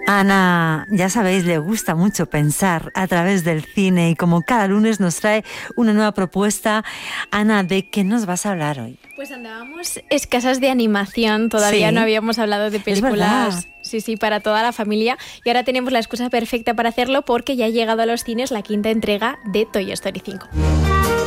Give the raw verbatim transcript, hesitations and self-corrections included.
Ana, ya sabéis, le gusta mucho pensar a través del cine y como cada lunes nos trae una nueva propuesta. Ana, ¿de qué nos vas a hablar hoy? Pues andábamos escasas de animación, todavía sí. No habíamos hablado de películas, sí, sí, para toda la familia, y ahora tenemos la excusa perfecta para hacerlo porque ya ha llegado a los cines la quinta entrega de Toy Story cinco.